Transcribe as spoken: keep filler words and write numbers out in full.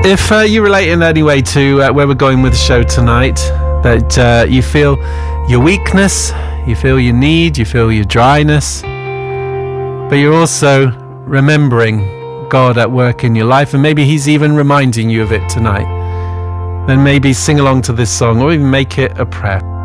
If uh, you relate in any way to uh, where we're going with the show tonight, that uh, you feel your weakness, you feel your need, you feel your dryness, but you're also remembering God at work in your life, and maybe He's even reminding you of it tonight, then maybe sing along to this song or even make it a prayer.